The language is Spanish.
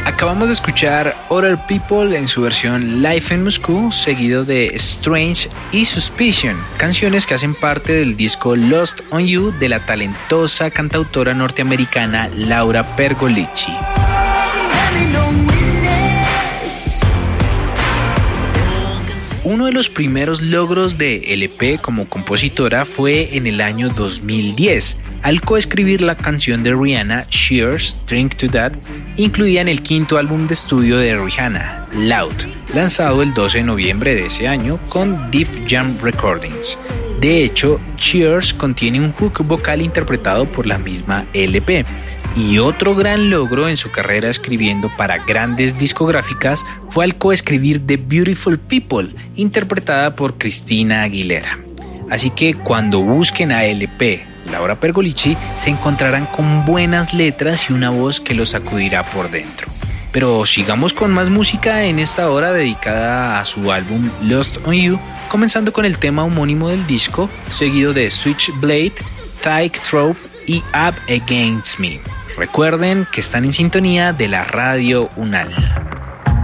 Acabamos de escuchar Other People en su versión Live in Moscow, seguido de Strange y Suspicion, canciones que hacen parte del disco Lost on You de la talentosa cantautora norteamericana Laura Pergolici. Uno de los primeros logros de LP como compositora fue en el año 2010, al coescribir la canción de Rihanna, Cheers, Drink to That, incluida en el quinto álbum de estudio de Rihanna, Loud, lanzado el 12 de noviembre de ese año con Def Jam Recordings. De hecho, Cheers contiene un hook vocal interpretado por la misma LP. Y otro gran logro en su carrera escribiendo para grandes discográficas fue al coescribir The Beautiful People, interpretada por Christina Aguilera. Así que cuando busquen a LP Laura Pergolici, se encontrarán con buenas letras y una voz que los sacudirá por dentro. Pero sigamos con más música en esta hora dedicada a su álbum Lost on You, comenzando con el tema homónimo del disco, seguido de Switchblade, Tyke Trope y Up Against Me. Recuerden que están en sintonía de la Radio UNAL.